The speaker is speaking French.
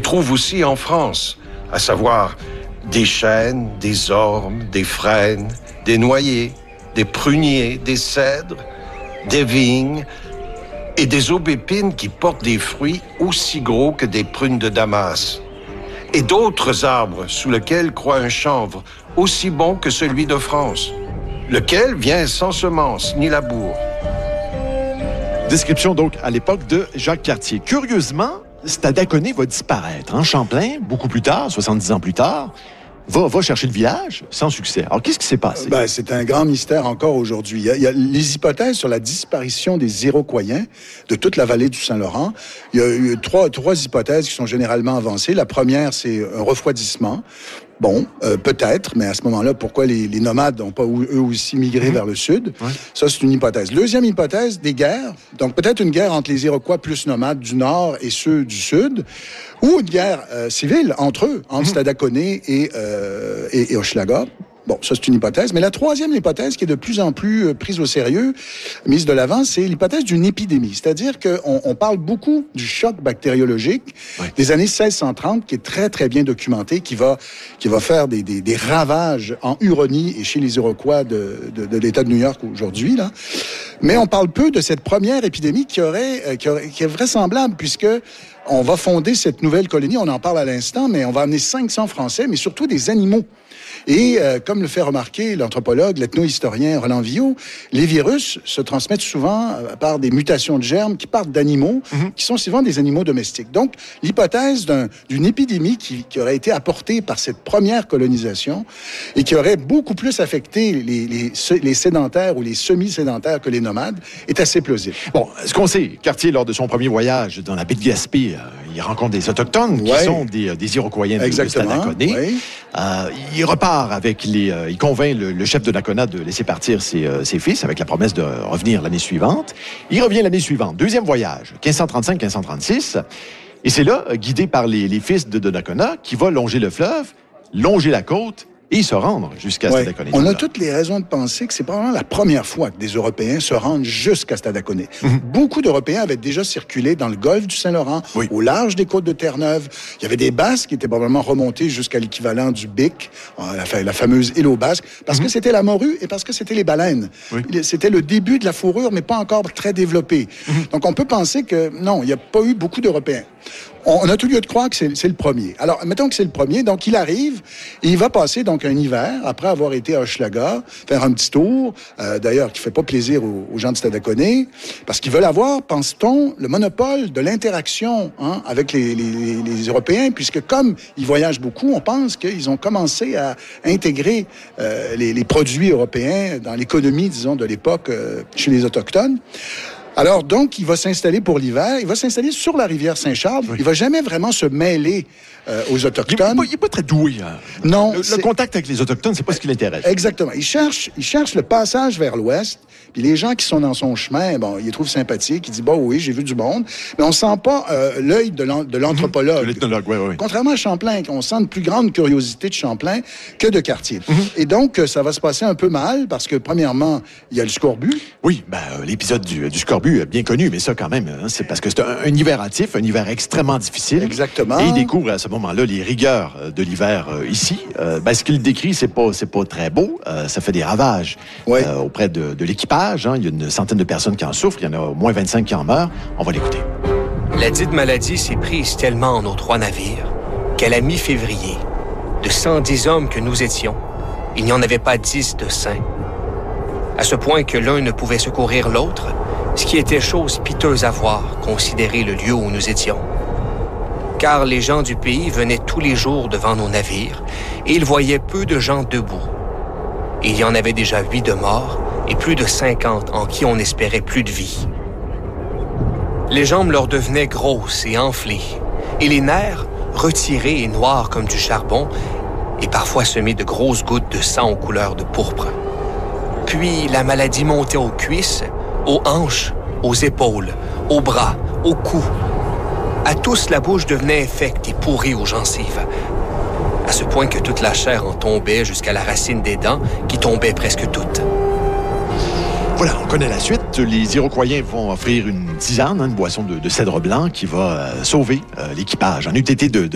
trouve aussi en France, à savoir des chênes, des ormes, des frênes, des noyers, des pruniers, des cèdres, des vignes et des aubépines qui portent des fruits aussi gros que des prunes de Damas, et d'autres arbres sous lesquels croît un chanvre aussi bon que celui de France, lequel vient sans semence ni labour. Description donc à l'époque de Jacques Cartier. Curieusement, Stadaconé va disparaître. Hein? Champlain, beaucoup plus tard, 70 ans plus tard, va chercher le village sans succès. Alors, qu'est-ce qui s'est passé? C'est un grand mystère encore aujourd'hui. Il y a les hypothèses sur la disparition des Iroquois de toute la vallée du Saint-Laurent. Il y a eu trois hypothèses qui sont généralement avancées. La première, c'est un refroidissement. Bon, peut-être, mais à ce moment-là, pourquoi les nomades n'ont pas eux aussi migré vers le sud? Ouais. Ça, c'est une hypothèse. Deuxième hypothèse, des guerres. Donc, peut-être une guerre entre les Iroquois plus nomades du nord et ceux du sud, ou une guerre civile entre eux, entre Stadaconé et Hochelaga. Bon, ça, c'est une hypothèse. Mais la troisième hypothèse, qui est de plus en plus prise au sérieux, mise de l'avant, c'est l'hypothèse d'une épidémie. C'est-à-dire qu'on parle beaucoup du choc bactériologique des années 1630, qui est très, très bien documenté, qui va faire des ravages en Huronie et chez les Iroquois de l'État de New York aujourd'hui, là. Mais on parle peu de cette première épidémie qui est vraisemblable, puisque on va fonder cette nouvelle colonie, on en parle à l'instant, mais on va amener 500 Français, mais surtout des animaux. Et comme le fait remarquer l'anthropologue, l'ethno-historien Roland Villot, les virus se transmettent souvent par des mutations de germes qui partent d'animaux, qui sont souvent des animaux domestiques. Donc, l'hypothèse d'une épidémie qui aurait été apportée par cette première colonisation et qui aurait beaucoup plus affecté les sédentaires ou les semi-sédentaires que les nomades est assez plausible. Bon, ce qu'on sait, Cartier, lors de son premier voyage dans la baie de Gaspé, il rencontre des Autochtones qui sont des Iroquois de Stadaconé. Oui. Il repart avec il convainc le chef de Nakona de laisser partir ses fils avec la promesse de revenir l'année suivante. Il revient l'année suivante. Deuxième voyage, 1535-1536. Et c'est là, guidé par les fils de Donnacona, qui va longer le fleuve, longer la côte et se rendre jusqu'à Stadaconé. On a toutes les raisons de penser que c'est probablement la première fois que des Européens se rendent jusqu'à Stadaconé. Beaucoup d'Européens avaient déjà circulé dans le golfe du Saint-Laurent, au large des côtes de Terre-Neuve. Il y avait des basques qui étaient probablement remontés jusqu'à l'équivalent du Bic, la fameuse île aux Basques, parce que c'était la morue et parce que c'était les baleines. C'était le début de la fourrure, mais pas encore très développé. Donc on peut penser que non, il n'y a pas eu beaucoup d'Européens. On a tout lieu de croire que c'est le premier. Alors, mettons que c'est le premier. Donc, il arrive et il va passer donc un hiver, après avoir été à Hochelaga, faire un petit tour, d'ailleurs, qui fait pas plaisir aux gens de Stadaconé, parce qu'ils veulent avoir, pense-t-on, le monopole de l'interaction avec les Européens, puisque comme ils voyagent beaucoup, on pense qu'ils ont commencé à intégrer les produits européens dans l'économie, disons, de l'époque chez les Autochtones. Alors, donc, il va s'installer pour l'hiver. Il va s'installer sur la rivière Saint-Charles. Il va jamais vraiment se mêler aux Autochtones. Il n'est pas très doué. Non. Le contact avec les Autochtones, c'est pas ce qui l'intéresse. Exactement. Il cherche le passage vers l'ouest. Puis les gens qui sont dans son chemin, bon, il les trouve sympathiques. Il dit, oui, j'ai vu du monde. Mais on sent pas l'œil de l'anthropologue. De l'ethnologue, oui. Contrairement à Champlain, on sent une plus grande curiosité de Champlain que de Cartier. Et donc, ça va se passer un peu mal parce que, premièrement, il y a le scorbut. Oui, l'épisode du scorbut est bien connu, mais ça, quand même, c'est parce que c'est un hiver hâtif, un hiver extrêmement difficile. Exactement. Et il découvre à ce moment-là les rigueurs de l'hiver ici. Ce qu'il décrit, c'est pas très beau. Ça fait des ravages auprès de l'équipage. Il y a une centaine de personnes qui en souffrent. Il y en a au moins 25 qui en meurent. On va l'écouter. La dite maladie s'est prise tellement en nos 3 navires qu'à la mi-février, de 110 hommes que nous étions, il n'y en avait pas 10 de sains. À ce point que l'un ne pouvait secourir l'autre, ce qui était chose piteuse à voir, considéré le lieu où nous étions. Car les gens du pays venaient tous les jours devant nos navires et ils voyaient peu de gens debout. Il y en avait déjà 8 de morts et plus de 50 en qui on espérait plus de vie. Les jambes leur devenaient grosses et enflées, et les nerfs, retirés et noirs comme du charbon, et parfois semés de grosses gouttes de sang aux couleurs de pourpre. Puis la maladie montait aux cuisses, aux hanches, aux épaules, aux bras, au cou. À tous, la bouche devenait infecte et pourrie aux gencives, à ce point que toute la chair en tombait jusqu'à la racine des dents, qui tombaient presque toutes. Voilà, on connaît la suite. Les Iroquois vont offrir une tisane, une boisson de cèdre blanc qui va sauver l'équipage. En eût été de